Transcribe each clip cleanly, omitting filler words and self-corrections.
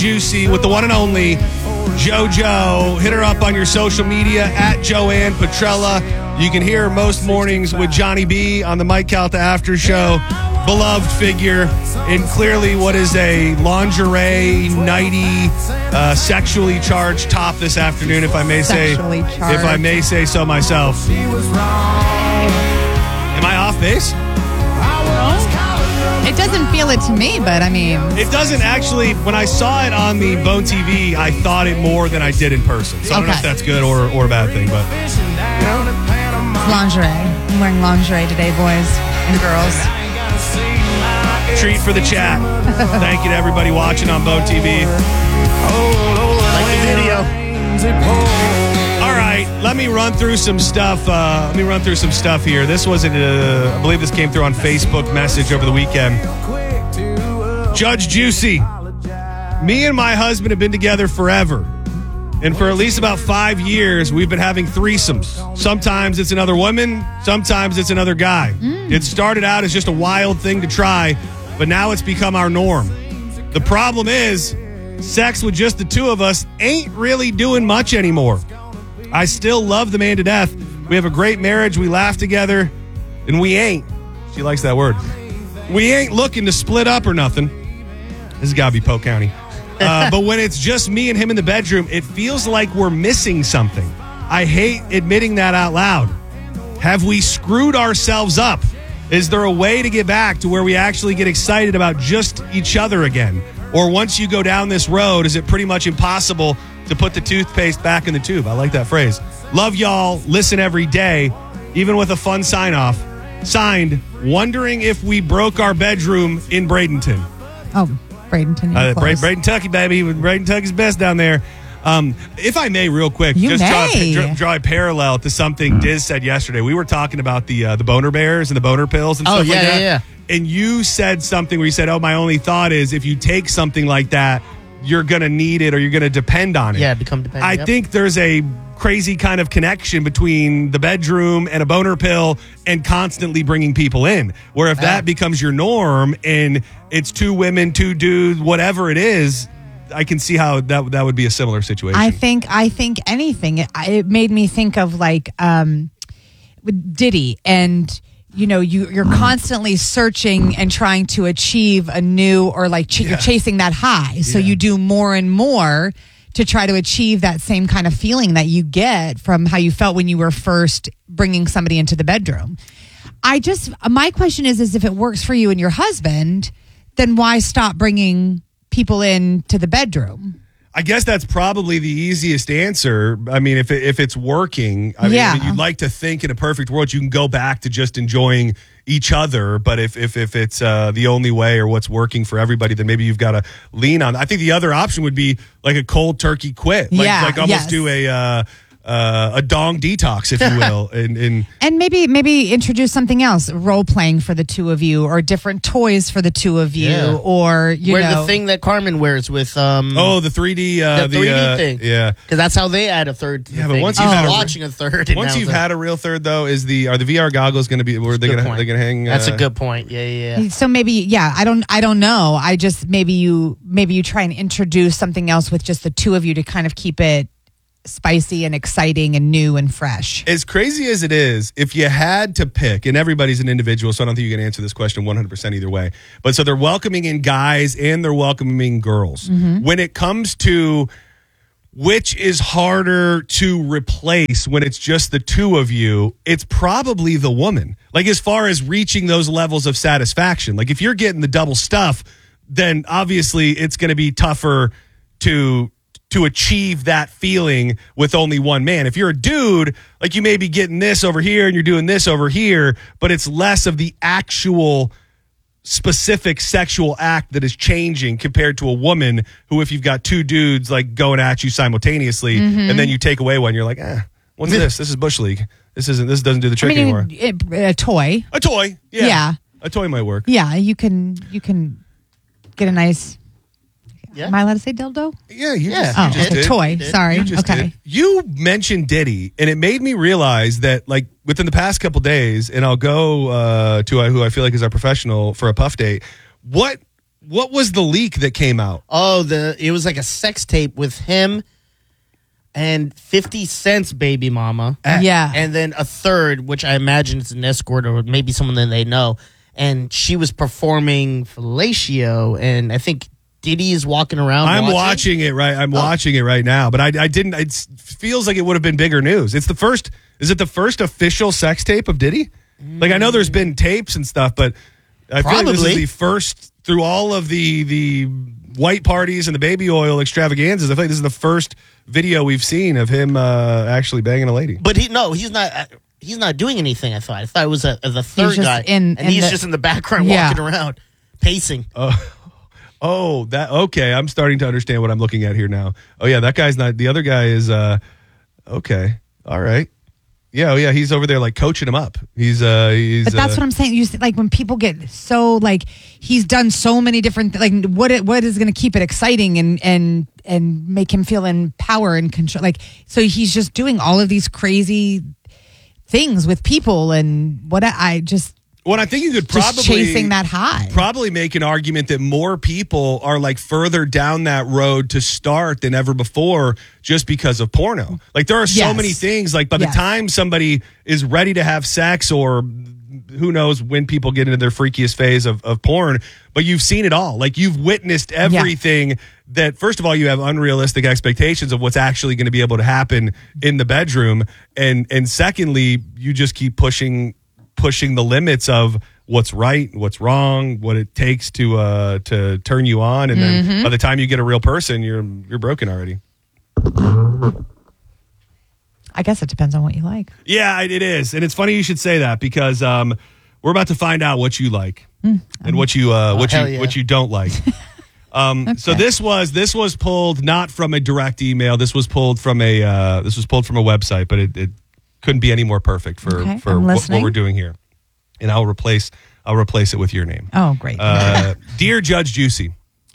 Juicy with the one and only JoJo. Hit her up on your social media at Joanne Petrella. You can hear her most mornings with Johnny B on the Mike Calta After Show. Beloved figure in clearly what is a lingerie, nighty, sexually charged top this afternoon, if I may say so myself. Am I off base? It doesn't feel it to me, but I mean... It doesn't actually. When I saw it on the Bone TV, I thought it more than I did in person. So I don't know if that's good or a bad thing, but... Lingerie. I'm wearing lingerie today, boys and girls. Treat for the chat. Thank you to everybody watching on Bone TV. Like the video. All right, let me run through some stuff. Here. This wasn't, I believe this came through on Facebook message over the weekend. Judge Juicy, me and my husband have been together forever. And for at least about 5 years, we've been having threesomes. Sometimes it's another woman, sometimes it's another guy. It started out as just a wild thing to try, but now it's become our norm. The problem is, sex with just the two of us ain't really doing much anymore. I still love the man to death. We have a great marriage. We laugh together. And we ain't. She likes that word. We ain't looking to split up or nothing. This has got to be Polk County. But when it's just me and him in the bedroom, it feels like we're missing something. I hate admitting that out loud. Have we screwed ourselves up? Is there a way to get back to where we actually get excited about just each other again? Or once you go down this road, is it pretty much impossible to put the toothpaste back in the tube? I like that phrase. Love y'all. Listen every day, even with a fun sign-off. Signed, wondering if we broke our bedroom in Bradenton. Oh, Bradenton. Bradenton, Kentucky, baby. Bradenton, Kentucky's best down there. If I may, real quick, draw a parallel to something Diz said yesterday. We were talking about the boner bears and the boner pills and stuff like that. Yeah. And you said something where you said, my only thought is if you take something like that, you're going to need it or you're going to depend on it. Yeah, become dependent. I think there's a crazy kind of connection between the bedroom and a boner pill and constantly bringing people in. Where if that becomes your norm and it's two women, two dudes, whatever it is, I can see how that would be a similar situation. I think anything. It made me think of like Diddy and... you're constantly searching and trying to achieve a new or you're chasing that high. So you do more and more to try to achieve that same kind of feeling that you get from how you felt when you were first bringing somebody into the bedroom. My question is if it works for you and your husband, then why stop bringing people into the bedroom? I guess that's probably the easiest answer. I mean, if it's working, I mean, you'd like to think in a perfect world you can go back to just enjoying each other. But if it's the only way or what's working for everybody, then maybe you've got to lean on. I think the other option would be like a cold turkey quit, do a dong detox, if you will, and maybe introduce something else, role playing for the two of you, or different toys for the two of you, or the thing that Carmen wears with the 3D the 3D thing, because that's how they add a third. Yeah, but once you've had watching a third, once you've had a real third though, are the VR goggles going to be? Where they're going to hang? That's a good point. Yeah. So maybe I don't know. I just maybe you try and introduce something else with just the two of you to kind of keep it spicy and exciting and new and fresh. As crazy as it is, if you had to pick, and everybody's an individual, so I don't think you can answer this question 100% either way, but so they're welcoming in guys and they're welcoming girls. Mm-hmm. When it comes to which is harder to replace when it's just the two of you, it's probably the woman. Like as far as reaching those levels of satisfaction. Like if you're getting the double stuff, then obviously it's going to be tougher to achieve that feeling with only one man. If you're a dude, like you may be getting this over here and you're doing this over here, but it's less of the actual specific sexual act that is changing compared to a woman who, if you've got two dudes like going at you simultaneously, and then you take away one, you're like, what's this? This is Bush League. This doesn't do the trick anymore. A toy. A toy. Yeah. A toy might work. Yeah, you can get a nice... Yeah. Am I allowed to say dildo? Yeah, you just did. Toy. Sorry. You just did. You mentioned Diddy, and it made me realize that, like, within the past couple days, and I'll go to who I feel like is our professional for a puff date. What What was the leak that came out? Oh, it was like a sex tape with him and 50 Cent's baby mama. Yeah. And then a third, which I imagine is an escort or maybe someone that they know. And she was performing fellatio, and I think Diddy is walking around. I'm watching it right. I'm watching it right now, but I didn't. It feels like it would have been bigger news. It's the first. Is it the first official sex tape of Diddy? Like I know there's been tapes and stuff, but I feel like this is the first through all of the white parties and the baby oil extravaganzas. I feel like this is the first video we've seen of him actually banging a lady. But he's not. He's not doing anything. I thought it was the third guy, and he's just in the background walking around, pacing. Okay. I'm starting to understand what I'm looking at here now. Oh yeah, that guy's not. The other guy is okay. All right. Yeah. Oh yeah. He's over there like coaching him up. But that's what I'm saying. You see, like when people get so like he's done so many different like what is going to keep it exciting and make him feel in power and control. Like so he's just doing all of these crazy things with people and what I just. Well, I think you could probably chasing that high. Probably make an argument that more people are like further down that road to start than ever before just because of porno. Like there are so many things. Like by the time somebody is ready to have sex, or who knows when people get into their freakiest phase of porn, but you've seen it all. Like you've witnessed everything. That first of all, you have unrealistic expectations of what's actually going to be able to happen in the bedroom, and secondly, you just keep pushing the limits of what's right, what's wrong, what it takes to turn you on, and then by the time you get a real person, you're broken already. I guess it depends on what you like. Yeah, it is, and it's funny you should say that because we're about to find out what you like and what you don't like. Okay. So this was pulled not from a direct email. This was pulled from a website, but it couldn't be any more perfect for what we're doing here. And I'll replace it with your name. Oh, great. Dear Judge Juicy,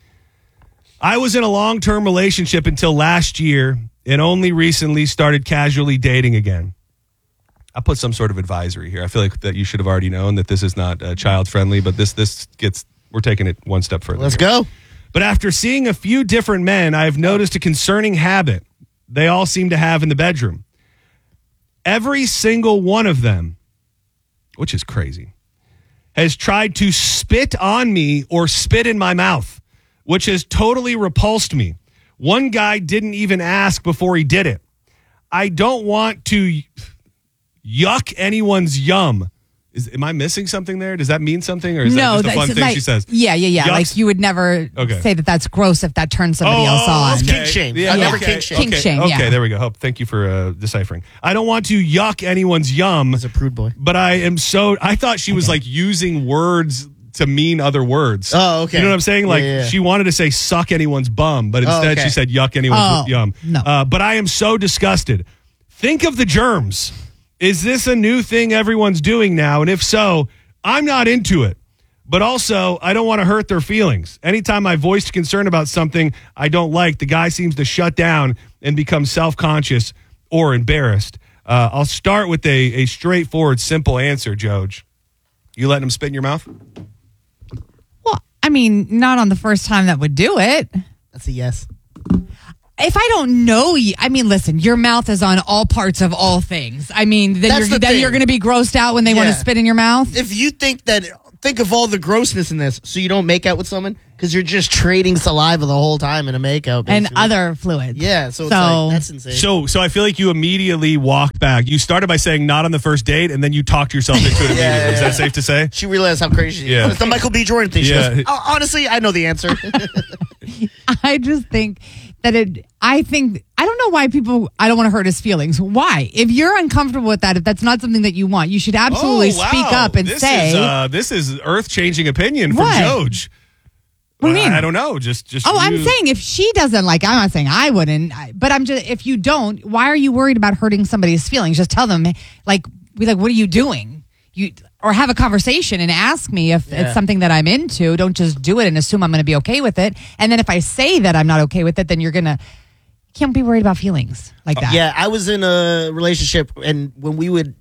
I was in a long-term relationship until last year and only recently started casually dating again. I put some sort of advisory here. I feel like that you should have already known that this is not child-friendly, but we're taking it one step further. Let's go. But after seeing a few different men, I have noticed a concerning habit they all seem to have in the bedroom. Every single one of them, which is crazy, has tried to spit on me or spit in my mouth, which has totally repulsed me. One guy didn't even ask before he did it. I don't want to yuck anyone's yum. Am I missing something there? Does that mean something, or is that just a fun thing she says? Yeah. Yucks. Like you would never say that that's gross if that turns somebody else on. Kink shame. Yeah, never kink shame. Kink shame. Okay, there we go. Thank you for deciphering. I don't want to yuck anyone's yum. As a prude boy, but I thought she was like using words to mean other words. Oh, okay. You know what I'm saying? Like she wanted to say suck anyone's bum, but instead she said yuck anyone's yum. No. But I am so disgusted. Think of the germs. Is this a new thing everyone's doing now? And if so, I'm not into it. But also, I don't want to hurt their feelings. Anytime I voiced concern about something I don't like, the guy seems to shut down and become self-conscious or embarrassed. I'll start with a straightforward, simple answer, Joj. You letting him spit in your mouth? Well, I mean, not on the first time that would do it. That's a yes. If I don't know you, I mean, listen, your mouth is on all parts of all things. I mean, then you're going to be grossed out when they want to spit in your mouth. If you think of all the grossness in this, so you don't make out with someone because you're just trading saliva the whole time in a makeout, basically. And other fluids. Yeah, so it's like, that's insane. So I feel like you immediately walked back. You started by saying not on the first date, and then you talked yourself into it immediately. Is that safe to say? She realized how crazy she is. It's the Michael B. Jordan thing. She goes, honestly, I know the answer. I just think that I don't know why I don't want to hurt his feelings. Why? If you're uncomfortable with that, if that's not something that you want, you should absolutely speak up and say. This is earth-changing opinion from What? Joj. What do you mean? I don't know. Just. I'm saying if she doesn't like, I'm not saying I wouldn't, but I'm just, if you don't, why are you worried about hurting somebody's feelings? Just tell them, be like, what are you doing? Or have a conversation and ask me if it's something that I'm into. Don't just do it and assume I'm going to be okay with it. And then if I say that I'm not okay with it, then can't be worried about feelings like that. Yeah, I was in a relationship, and when we would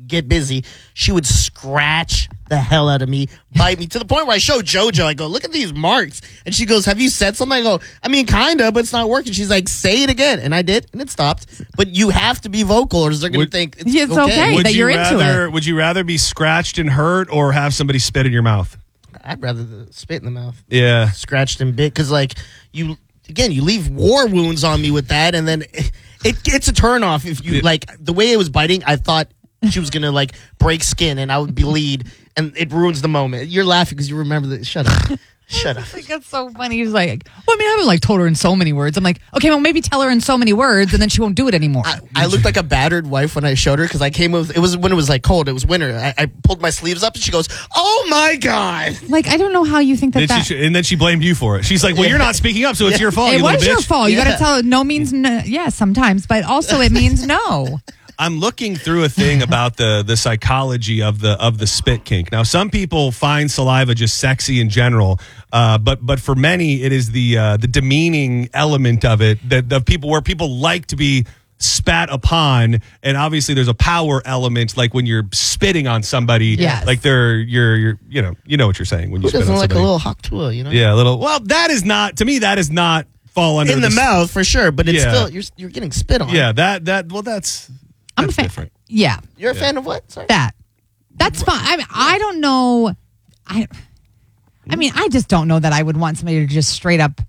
get busy, she would scratch the hell out of me, bite me, to the point where I showed JoJo, I go, look at these marks. And she goes, have you said something? I go, I mean, kind of, but it's not working. She's like, say it again. And I did, and it stopped. But you have to be vocal or they're going to think it's okay. that you're into it. Would you rather be scratched and hurt or have somebody spit in your mouth? I'd rather spit in the mouth. Yeah. Scratched and bit, because like you leave war wounds on me with that, and then it's a turnoff if you like the way it was biting. I thought she was gonna like break skin and I would bleed, and it ruins the moment. You're laughing because you remember that. Shut up. Shut up. Like, that's so funny. He's like, well, I mean, I haven't like told her in so many words. I'm like, okay, well, maybe tell her in so many words, and then she won't do it anymore. I looked like a battered wife when I showed her, because I came with, it was when it was like cold. It was winter. I pulled my sleeves up and she goes, "Oh my God!" Like, I don't know how you think that. And then she blamed you for it. She's like, "Well, you're not speaking up, so it's your fault." It you was little your bitch. fault. You got to tell her no means no. Yeah, sometimes, but also it means no. I'm looking through a thing about the psychology of the spit kink. Now, some people find saliva just sexy in general, but for many, it is the demeaning element of it that of people where people like to be spat upon, and obviously there's a power element, like when you're spitting on somebody. Yes. Like you're you know what you're saying when you Who spit on doesn't like somebody. a little haktua, you know? Yeah, a little. Well, that is not, to me, that does not fall under In the mouth for sure, but it's Yeah. still you're getting spit on. Yeah, that's I'm a fan. different. Yeah, You're a fan of what? Sorry. that's fine. I mean, I don't know. I mean, I just don't know that I would want somebody to just straight up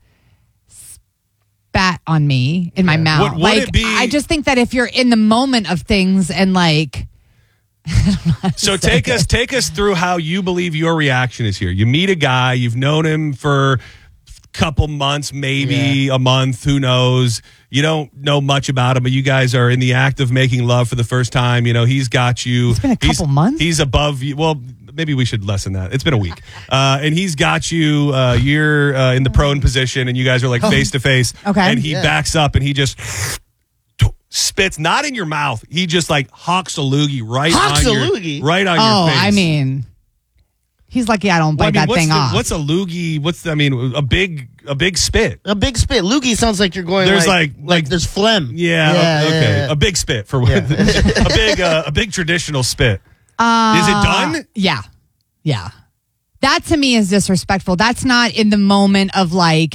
spat on me in my mouth. Would like, it be- I just think that if you're in the moment of things and like, So take us through how you believe your reaction is here. You meet a guy, you've known him for a couple months, maybe a month, who knows. You don't know much about him, but you guys are in the act of making love for the first time. You know, he's got you. It's been a couple months? He's above you. Well, maybe we should lessen that. It's been a week. And he's got you, you're in the prone position, and you guys are like face to face. Okay. And he backs up and he just spits, not in your mouth. He just like hawks a loogie right Hawks on a your loogie? right on oh, your face. I mean, he's lucky I don't bite that thing off. What's a loogie? A big spit. A big spit. Loogie sounds like you're going. There's like there's phlegm. Yeah, okay. yeah. A big spit for a big traditional spit. Is it done? Yeah. Yeah. That to me is disrespectful. That's not in the moment of like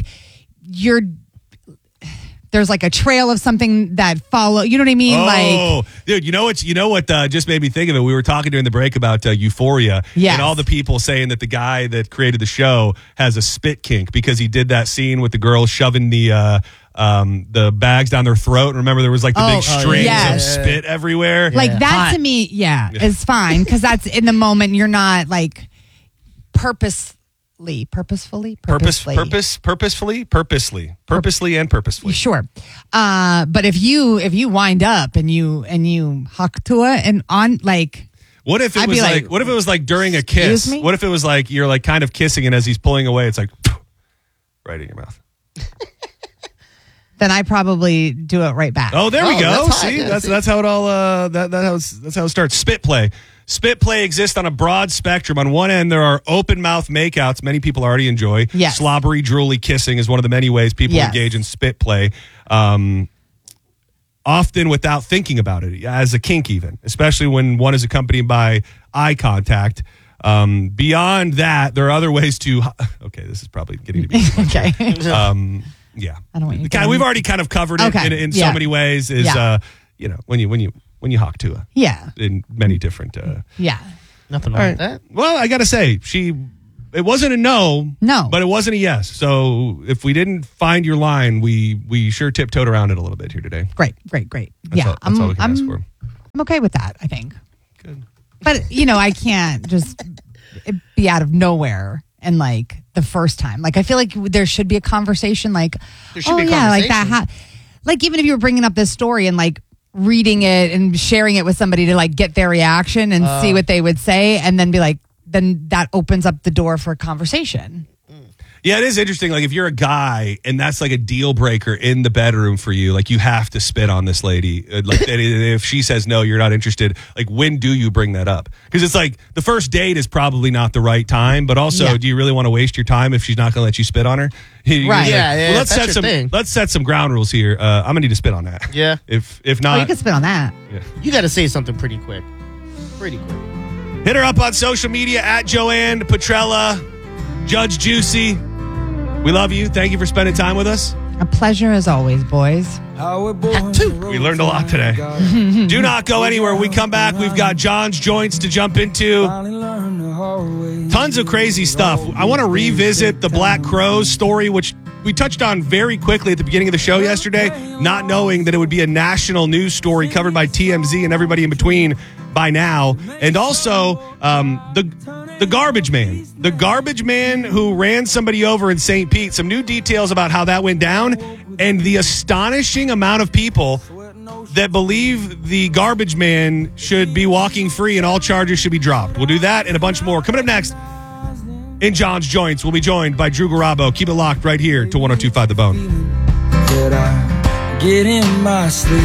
there's like a trail of something that follow. You know what I mean? Oh, dude, you know what just made me think of it? We were talking during the break about Euphoria, Yes. and all the people saying that the guy that created the show has a spit kink because he did that scene with the girl shoving the bags down their throat. And remember, there was like the big strings yes. of spit everywhere. like that Hot. to me, is fine because that's in the moment. You're not like purposefully. Purposely and purposefully. Sure. But if you wind up and you huck to it and on like. What if it I'd was be like, like, what if it was like during a kiss? Excuse me? What if it was like you're like kind of kissing, and as he's pulling away, it's like right in your mouth. Then I probably do it right back. Oh, there we Oh, go. that's hot. See, Yeah, that's how it all that's how it starts. Spit play. Spit play exists on a broad spectrum. On one end, there are open mouth makeouts many people already enjoy. Yes. Slobbery, drooly kissing is one of the many ways people Yes. engage in spit play. Often without thinking about it, as a kink even, especially when one is accompanied by eye contact. Beyond that, there are other ways to... Okay, this is probably getting to be too much. Okay. Yeah. I don't want you We've already kind of covered it Okay. in so Yeah. many ways. Is Yeah. when you hawk to a Yeah. in many different. Yeah. Nothing wrong with that. Well, I got to say, it wasn't a no, but it wasn't a yes. So if we didn't find your line, we sure tiptoed around it a little bit here today. Great. That's all we can ask for. I'm okay with that, I think. Good. But, I can't just be out of nowhere and like the first time. Like, I feel like there should be a conversation like, There should be a like that. conversation. Like, even if you were bringing up this story and like reading it and sharing it with somebody to like get their reaction and see what they would say and then be like, then that opens up the door for a conversation. Yeah, it is interesting. Like if you're a guy and that's like a deal breaker in the bedroom for you, like you have to spit on this lady. Like and if she says no, you're not interested. Like when do you bring that up? Because it's like the first date is probably not the right time. But also, do you really want to waste your time if she's not going to let you spit on her? Right. Yeah, let's that's your thing. let's set some ground rules here. I'm gonna need to spit on that. Yeah. If Oh, not, you can spit on that. You got to say something pretty quick. Pretty quick. Hit her up on social media at Joanne Petrella, Judge Juicy. We love you. Thank you for spending time with us. A pleasure as always, boys. We learned a lot today. Do not go anywhere. When we come back, we've got John's Joints to jump into. Tons of crazy stuff. I want to revisit the Black Crowes story, which we touched on very quickly at the beginning of the show yesterday, not knowing that it would be a national news story covered by TMZ and everybody in between by now. And also the garbage man. The garbage man who ran somebody over in St. Pete. Some new details about how that went down and the astonishing amount of people that believe the garbage man should be walking free and all charges should be dropped. We'll do that and a bunch more. Coming up next in John's Joints, we'll be joined by Drew Garabo. Keep it locked right here to 102.5 The Bone. That I get in my sleep.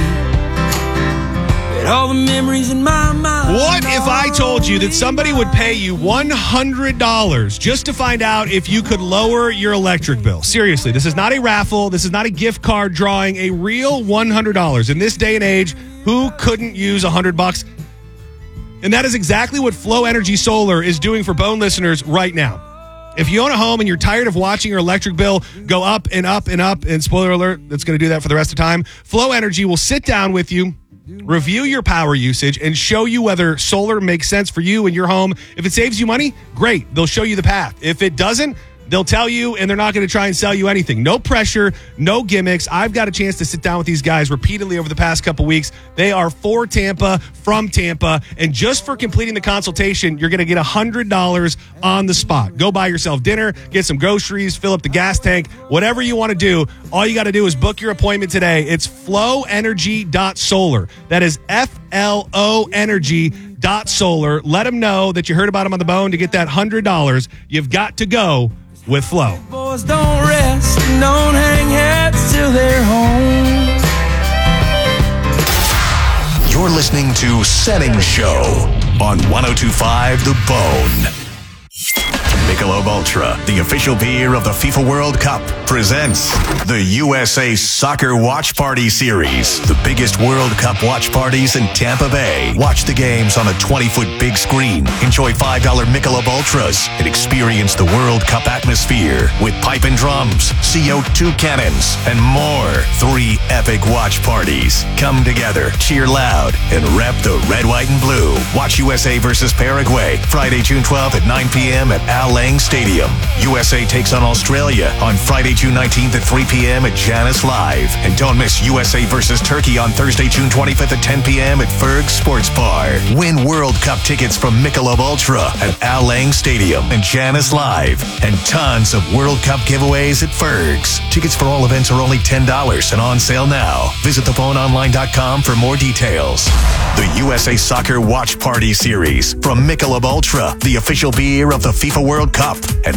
All the memories in my mind. What if I told you that somebody would pay you $100 just to find out if you could lower your electric bill? Seriously, this is not a raffle. This is not a gift card drawing. A real $100. In this day and age, who couldn't use $100? And that is exactly what Flow Energy Solar is doing for Bone listeners right now. If you own a home and you're tired of watching your electric bill go up and up and up, and spoiler alert, that's going to do that for the rest of the time, Flow Energy will sit down with you, review your power usage, and show you whether solar makes sense for you and your home. If it saves you money, great. They'll show you the path. If it doesn't, they'll tell you, and they're not going to try and sell you anything. No pressure, no gimmicks. I've got a chance to sit down with these guys repeatedly over the past couple weeks. They are for Tampa, from Tampa, and just for completing the consultation, you're going to get $100 on the spot. Go buy yourself dinner, get some groceries, fill up the gas tank, whatever you want to do. All you got to do is book your appointment today. It's flowenergy.solar. That is FLO energy.solar. Let them know that you heard about them on The Bone to get that $100. You've got to go with Flow. Boys don't rest, don't hang hats till they're home. You're listening to Setting Show on 102.5 The Bone. Michelob Ultra, the official beer of the FIFA World Cup, presents the USA Soccer Watch Party Series. The biggest World Cup watch parties in Tampa Bay. Watch the games on a 20-foot big screen. Enjoy $5 Michelob Ultras and experience the World Cup atmosphere with pipe and drums, CO2 cannons, and more. 3 epic watch parties. Come together, cheer loud, and rep the red, white, and blue. Watch USA versus Paraguay, Friday, June 12th at 9 p.m. at Al Lang Stadium. USA takes on Australia on Friday, June 19th at 3 p.m. at Janice Live. And don't miss USA versus Turkey on Thursday, June 25th at 10 p.m. at Ferg Sports Bar. Win World Cup tickets from Michelob Ultra at Al Lang Stadium and Janice Live. And tons of World Cup giveaways at Ferg's. Tickets for all events are only $10 and on sale now. Visit theboneonline.com for more details. The USA Soccer Watch Party Series from Michelob Ultra, the official beer of the FIFA World Cup at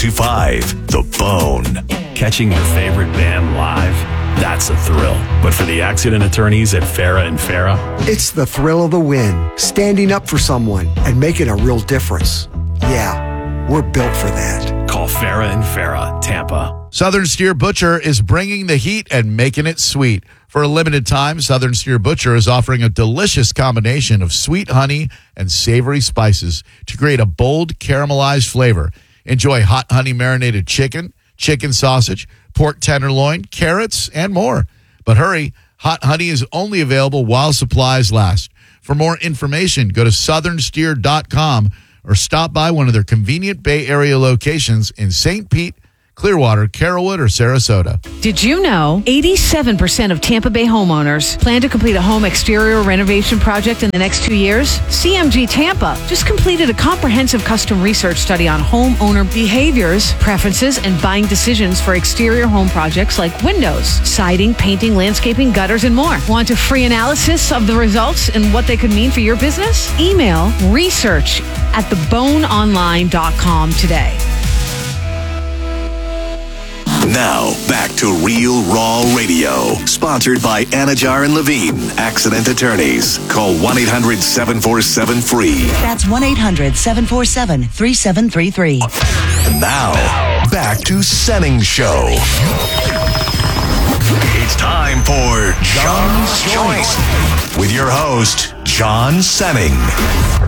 102.5 The Bone. Catching your favorite band live, that's a thrill. But for the accident attorneys at Farah and Farah, it's the thrill of the win, standing up for someone and making a real difference. Yeah, we're built for that. call Farah and Farah, Tampa. Southern Steer Butcher is bringing the heat and making it sweet. For a limited time, Southern Steer Butcher is offering a delicious combination of sweet honey and savory spices to create a bold caramelized flavor. Enjoy hot honey marinated chicken, chicken sausage, pork tenderloin, carrots, and more. But hurry, hot honey is only available while supplies last. For more information, go to southernsteer.com or stop by one of their convenient Bay Area locations in St. Pete, Clearwater, Carrollwood, or Sarasota. Did you know 87% of Tampa Bay homeowners plan to complete a home exterior renovation project in the next 2 years? CMG Tampa just completed a comprehensive custom research study on homeowner behaviors, preferences, and buying decisions for exterior home projects like windows, siding, painting, landscaping, gutters, and more. Want a free analysis of the results and what they could mean for your business? Email research@theboneonline.com today. Now, back to Real Raw Radio. Sponsored by Anajar and Levine, Accident Attorneys. Call 1-800-747-FREE. That's 1-800-747-3733. And now, back to Setting Show. It's time for John's Joint with your host, John Senning.